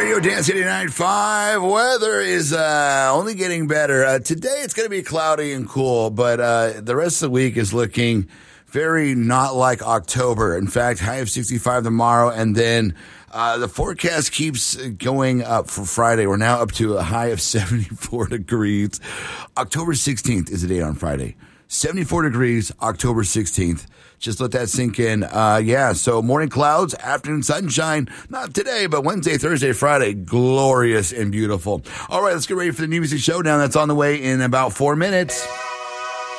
Radio Dance 89.5. Weather is only getting better. Today it's going to be cloudy and cool, but the rest of the week is looking very not like October. In fact, high of 65 tomorrow, and then the forecast keeps going up for Friday. We're now up to a high of 74 degrees. October 16th is the day on Friday. 74 degrees, October 16th. Just let that sink in. So morning clouds, afternoon sunshine. Not today, but Wednesday, Thursday, Friday. Glorious and beautiful. All right, let's get ready for the New Music Showdown. That's on the way in about 4 minutes.